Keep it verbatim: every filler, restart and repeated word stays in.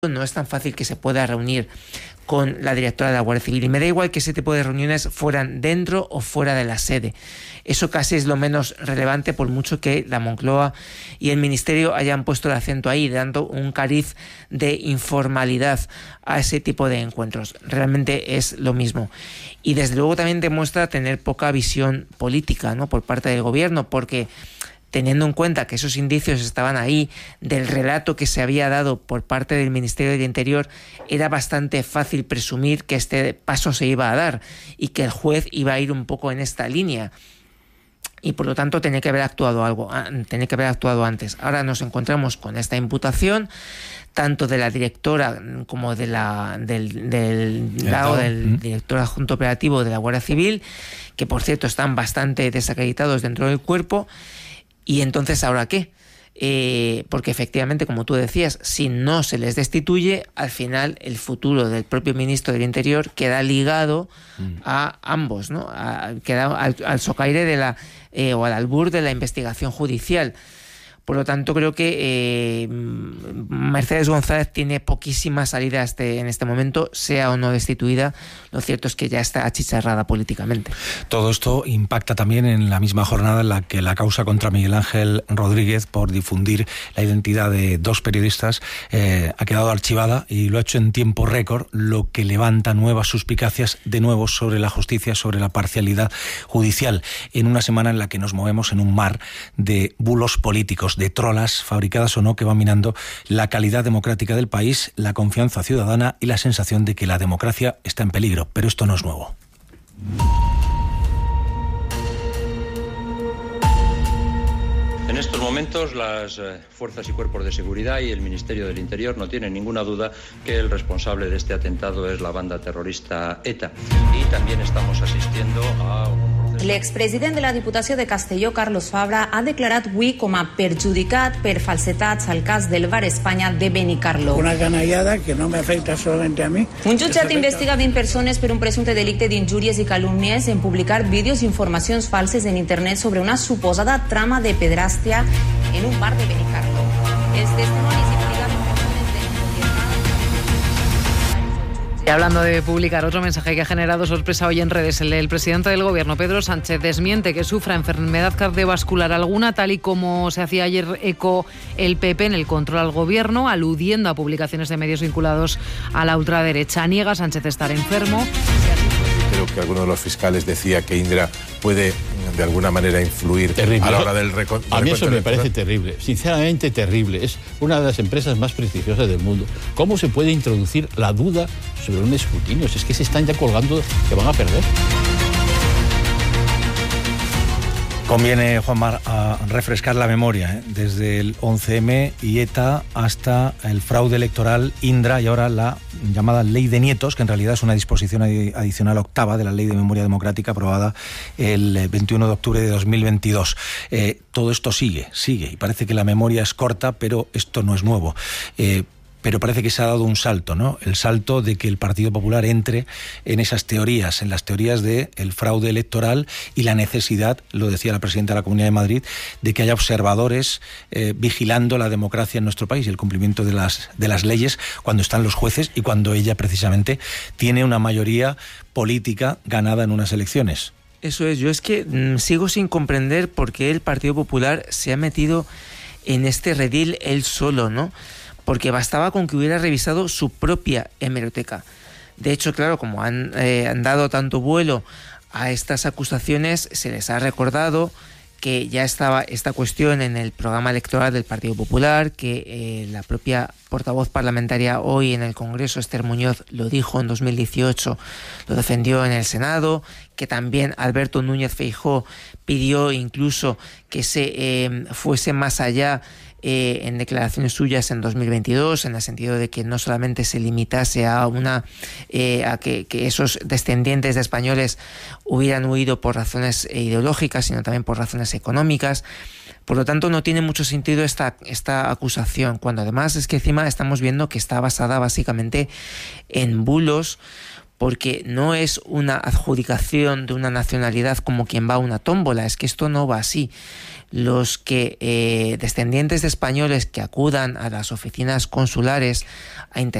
no es tan fácil que se pueda reunir con la directora de la Guardia Civil. Y me da igual que ese tipo de reuniones fueran dentro o fuera de la sede. Eso casi es lo menos relevante, por mucho que la Moncloa y el Ministerio hayan puesto el acento ahí, dando un cariz de informalidad a ese tipo de encuentros. Realmente es lo mismo. Y desde luego también demuestra tener poca visión política, ¿no?, por parte del gobierno, porque teniendo en cuenta que esos indicios estaban ahí, del relato que se había dado por parte del Ministerio del Interior, era bastante fácil presumir que este paso se iba a dar y que el juez iba a ir un poco en esta línea. Y por lo tanto tenía que haber actuado algo, tenía que haber actuado antes. Ahora nos encontramos con esta imputación, tanto de la directora como de la del, del lado del director adjunto operativo de la Guardia Civil, que por cierto están bastante desacreditados dentro del cuerpo. ¿Y entonces ahora qué? Eh, porque efectivamente, como tú decías, si no se les destituye, al final el futuro del propio ministro del Interior queda ligado mm. a ambos, ¿no? A, queda al, al socaire de la eh, o al albur de la investigación judicial. Por lo tanto, creo que eh, Mercedes González tiene poquísima salida este, en este momento, sea o no destituida. Lo cierto es que ya está achicharrada políticamente. Todo esto impacta también en la misma jornada en la que la causa contra Miguel Ángel Rodríguez por difundir la identidad de dos periodistas eh, ha quedado archivada, y lo ha hecho en tiempo récord, lo que levanta nuevas suspicacias de nuevo sobre la justicia, sobre la parcialidad judicial, en una semana en la que nos movemos en un mar de bulos políticos, de trolas, fabricadas o no, que van minando la calidad democrática del país, la confianza ciudadana y la sensación de que la democracia está en peligro. Pero esto no es nuevo. En estos momentos las eh, fuerzas y cuerpos de seguridad y el Ministerio del Interior no tienen ninguna duda que el responsable de este atentado es la banda terrorista ETA. Y también estamos asistiendo a un... L'expresident de la Diputació de Castelló, Carlos Fabra, ha declarat avui com a perjudicat per falsetats al cas del Bar Espanya de Benicarló. Una canallada que no me afecta solamente a mí. Un jutjat investiga vint persones per un presumpte delicte d'injúries i calúmnies en publicar vídeos i informacions falses en internet sobre una suposada trama de pedrastia en un bar de Benicarló. Els testimonis implican persones de... Y hablando de publicar, otro mensaje que ha generado sorpresa hoy en redes, el del presidente del Gobierno, Pedro Sánchez, desmiente que sufra enfermedad cardiovascular alguna, tal y como se hacía ayer eco el P P en el control al Gobierno, aludiendo a publicaciones de medios vinculados a la ultraderecha. Niega Sánchez estar enfermo. Creo que alguno de los fiscales decía que Indra puede de alguna manera influir terrible. A la hora del reco- A mí eso me parece terrible, sinceramente terrible. Es una de las empresas más prestigiosas del mundo. ¿Cómo se puede introducir la duda sobre un escrutinio? Si es que se están ya colgando que van a perder. Conviene, Juanmar, a refrescar la memoria, ¿eh? Desde el once eme y ETA hasta el fraude electoral, Indra, y ahora la llamada Ley de Nietos, que en realidad es una disposición adicional octava de la Ley de Memoria Democrática aprobada el veintiuno de octubre de dos mil veintidós. Eh, todo esto sigue, sigue, y parece que la memoria es corta, pero esto no es nuevo. Eh, Pero parece que se ha dado un salto, ¿no? El salto de que el Partido Popular entre en esas teorías, en las teorías del fraude electoral y la necesidad, lo decía la presidenta de la Comunidad de Madrid, de que haya observadores eh, vigilando la democracia en nuestro país y el cumplimiento de las, de las leyes cuando están los jueces y cuando ella precisamente tiene una mayoría política ganada en unas elecciones. Eso es, yo es que mmm, sigo sin comprender por qué el Partido Popular se ha metido en este redil él solo, ¿no? Porque bastaba con que hubiera revisado su propia hemeroteca. De hecho, claro, como han, eh, han dado tanto vuelo a estas acusaciones, se les ha recordado que ya estaba esta cuestión en el programa electoral del Partido Popular, que eh, la propia portavoz parlamentaria hoy en el Congreso, Esther Muñoz, lo dijo en dos mil dieciocho, lo defendió en el Senado, que también Alberto Núñez Feijóo pidió incluso que se eh, fuese más allá Eh, en declaraciones suyas en dos mil veintidós, en el sentido de que no solamente se limitase a una eh, a que, que esos descendientes de españoles hubieran huido por razones ideológicas, sino también por razones económicas. Por lo tanto, no tiene mucho sentido esta, esta acusación, cuando además es que encima estamos viendo que está basada básicamente en bulos, porque no es una adjudicación de una nacionalidad como quien va a una tómbola, es que esto no va así. Los que eh, descendientes de españoles que acudan a las oficinas consulares a